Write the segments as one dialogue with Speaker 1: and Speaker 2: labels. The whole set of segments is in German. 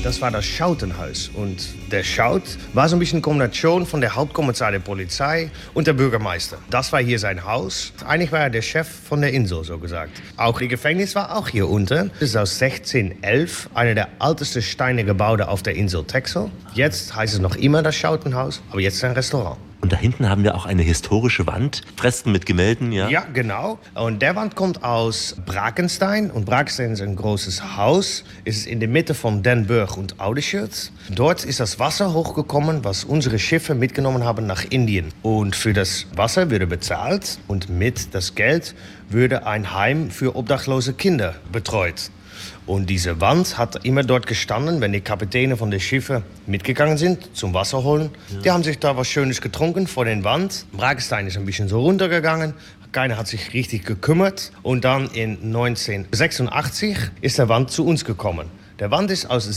Speaker 1: das war das Schautenhaus. Und der Schaut war so ein bisschen Kombination von der Hauptkommissar der Polizei und der Bürgermeister. Das war hier sein Haus. Eigentlich war er der Chef von der Insel, so gesagt. Auch ihr Gefängnis war auch hier unten. Das ist aus 1611, einer der ältesten Steinegebäude auf der Insel Texel. Jetzt heißt es noch immer das Schautenhaus, aber jetzt ein Restaurant.
Speaker 2: Und da hinten haben wir auch eine historische Wand, Fresken mit Gemälden, ja?
Speaker 1: Ja, genau. Und der Wand kommt aus Brakenstein. Und Brakenstein ist ein großes Haus. Es ist in der Mitte von Den Burg und Oudeschip. Dort ist das Wasser hochgekommen, was unsere Schiffe mitgenommen haben nach Indien. Und für das Wasser würde bezahlt. Und mit das Geld würde ein Heim für obdachlose Kinder betreut. Und diese Wand hat immer dort gestanden, wenn die Kapitäne von den Schiffen mitgegangen sind zum Wasser holen. Ja. Die haben sich da was Schönes getrunken vor den Wand. Brakenstein ist ein bisschen so runtergegangen. Keiner hat sich richtig gekümmert. Und dann in 1986 ist der Wand zu uns gekommen. Der Wand ist aus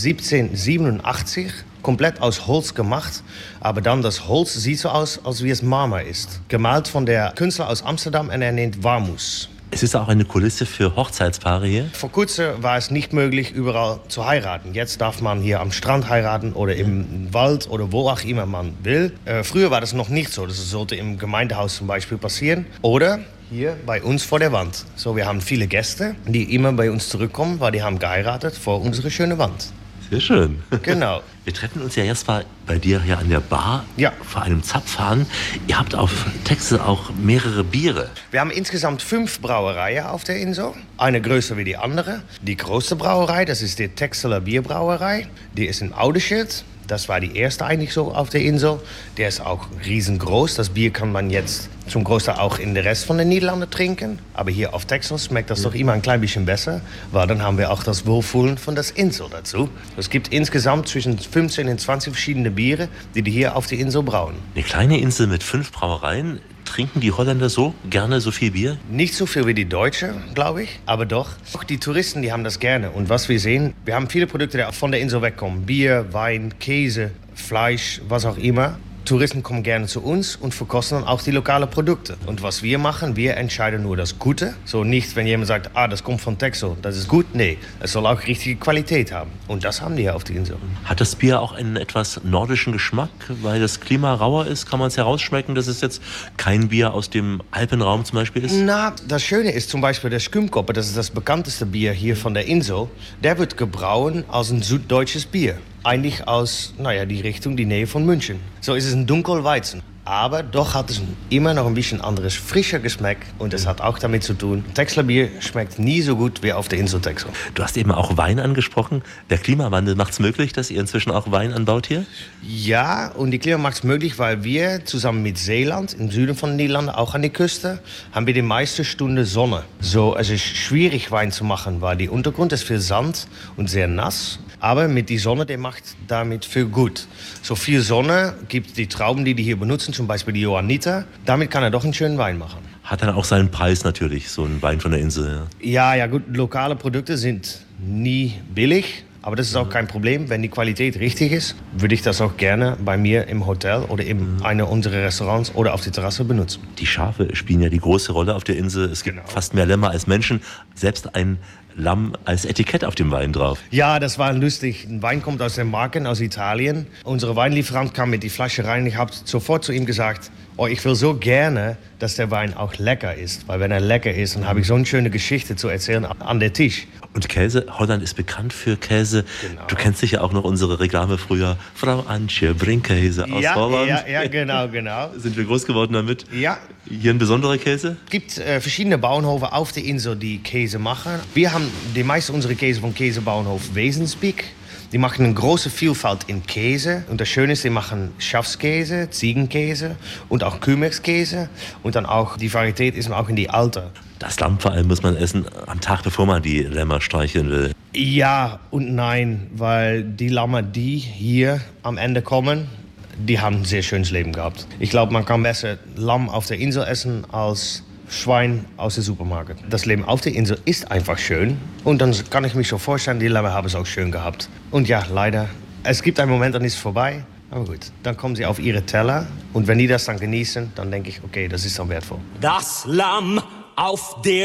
Speaker 1: 1787, komplett aus Holz gemacht. Aber dann das Holz sieht so aus, als wie es Marmor ist. Gemalt von der Künstler aus Amsterdam und er nennt Warmus.
Speaker 2: Es ist auch eine Kulisse für Hochzeitspaare hier.
Speaker 1: Vor kurzem war es nicht möglich, überall zu heiraten. Jetzt darf man hier am Strand heiraten oder im Wald oder wo auch immer man will. Früher war das noch nicht so. Das sollte im Gemeindehaus zum Beispiel passieren. Oder hier bei uns vor der Wand. So, wir haben viele Gäste, die immer bei uns zurückkommen, weil die haben geheiratet vor unserer schönen Wand.
Speaker 2: Sehr schön.
Speaker 1: Genau.
Speaker 2: Wir treffen uns ja erst mal bei dir hier an der Bar,
Speaker 1: ja,
Speaker 2: vor einem Zapfhahn. Ihr habt auf Texel auch mehrere Biere.
Speaker 1: Wir haben insgesamt 5 Brauereien auf der Insel. Eine größer wie die andere. Die größte Brauerei, das ist die Texeler Bierbrauerei. Die ist in Oudeschip. Das war die erste eigentlich so auf der Insel. Der ist auch riesengroß. Das Bier kann man jetzt zum Großteil auch in den Rest von den Niederlanden trinken. Aber hier auf Texel schmeckt das doch immer ein klein bisschen besser. Weil dann haben wir auch das Wohlfühlen von der Insel dazu. Es gibt insgesamt zwischen 15 und 20 verschiedene Biere, die hier auf der Insel brauen.
Speaker 2: Eine kleine Insel mit 5 Brauereien. Trinken die Holländer so gerne so viel Bier?
Speaker 1: Nicht so viel wie die Deutschen, glaube ich, aber doch. Auch die Touristen, die haben das gerne. Und was wir sehen, wir haben viele Produkte, die von der Insel wegkommen. Bier, Wein, Käse, Fleisch, was auch immer. Touristen kommen gerne zu uns und verkosten dann auch die lokalen Produkte. Und was wir machen, wir entscheiden nur das Gute. So nicht, wenn jemand sagt, das kommt von Texel, das ist gut. Nee, es soll auch richtige Qualität haben. Und das haben die hier auf der Insel.
Speaker 2: Hat das Bier auch einen etwas nordischen Geschmack? Weil das Klima rauer ist, kann man es herausschmecken, dass es jetzt kein Bier aus dem Alpenraum zum Beispiel ist?
Speaker 1: Na, das Schöne ist zum Beispiel der Skumkoppe, das ist das bekannteste Bier hier von der Insel. Der wird gebrauen als ein süddeutsches Bier. Eigentlich aus, die Richtung, die Nähe von München. So ist es ein Dunkelweizen. Aber doch hat es immer noch ein bisschen anderes, frischer Geschmack. Und es hat auch damit zu tun, Texeler Bier schmeckt nie so gut wie auf der Insel Texel.
Speaker 2: Du hast eben auch Wein angesprochen. Der Klimawandel macht es möglich, dass ihr inzwischen auch Wein anbaut hier?
Speaker 1: Ja, und die Klima macht es möglich, weil wir zusammen mit Zeeland, im Süden von den Niederlanden, auch an der Küste, haben wir die meiste Stunde Sonne. So, es ist schwierig, Wein zu machen, weil der Untergrund ist viel Sand und sehr nass. Aber mit die Sonne, der macht damit viel gut. So viel Sonne gibt die Trauben, die hier benutzen, zum Beispiel die Johanniter. Damit kann er doch einen schönen Wein machen.
Speaker 2: Hat dann auch seinen Preis natürlich, so ein Wein von der Insel.
Speaker 1: Ja, gut, lokale Produkte sind nie billig. Aber das ist auch kein Problem. Wenn die Qualität richtig ist, würde ich das auch gerne bei mir im Hotel oder in einer unserer Restaurants oder auf der Terrasse benutzen.
Speaker 2: Die Schafe spielen ja die große Rolle auf der Insel. Es gibt fast mehr Lämmer als Menschen. Selbst ein Lamm als Etikett auf dem Wein drauf.
Speaker 1: Ja, das war lustig. Ein Wein kommt aus den Marken, aus Italien. Unser Weinlieferant kam mit die Flasche rein. Ich habe sofort zu ihm gesagt, ich will so gerne, dass der Wein auch lecker ist. Weil wenn er lecker ist, dann habe ich so eine schöne Geschichte zu erzählen an der Tisch.
Speaker 2: Und Käse, Holland ist bekannt für Käse. Genau. Du kennst sicher auch noch unsere Reklame früher. Frau Antje bringt Käse aus Holland.
Speaker 1: Ja, genau.
Speaker 2: Sind wir groß geworden damit?
Speaker 1: Ja.
Speaker 2: Hier ein besonderer Käse?
Speaker 1: Es gibt verschiedene Bauernhöfe auf der Insel, die Käse machen. Wir haben die meisten unserer Käse vom Käsebauernhof Wesensbeek. Die machen eine große Vielfalt in Käse. Und das Schöne ist, die machen Schafskäse, Ziegenkäse und auch Kümmelskäse. Und dann auch, die Varietät ist auch in die Alter.
Speaker 2: Das Lamm vor allem muss man essen am Tag, bevor man die Lämmer streicheln will.
Speaker 1: Ja und nein, weil die Lämmer, die hier am Ende kommen, die haben ein sehr schönes Leben gehabt. Ich glaube, man kann besser Lamm auf der Insel essen als Schwein aus dem Supermarkt. Das Leben auf der Insel ist einfach schön. Und dann kann ich mich schon vorstellen, die Lämmer haben es auch schön gehabt. Und ja, leider, es gibt einen Moment, dann ist es vorbei. Aber gut, dann kommen sie auf ihre Teller. Und wenn die das dann genießen, dann denke ich, okay, das ist dann wertvoll.
Speaker 3: Das Lamm auf der